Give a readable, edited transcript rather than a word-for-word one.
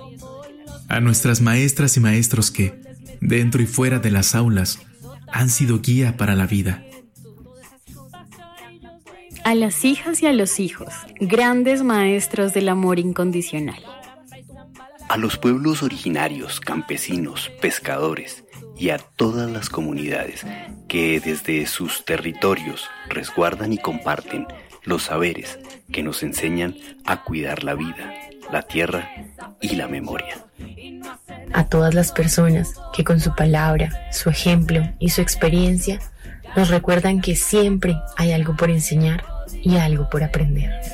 A nuestras maestras y maestros que, dentro y fuera de las aulas, han sido guía para la vida. A las hijas y a los hijos, grandes maestros del amor incondicional. A los pueblos originarios, campesinos, pescadores y a todas las comunidades que desde sus territorios resguardan y comparten los saberes que nos enseñan a cuidar la vida, la tierra y la memoria. A todas las personas que con su palabra, su ejemplo y su experiencia nos recuerdan que siempre hay algo por enseñar y algo por aprender.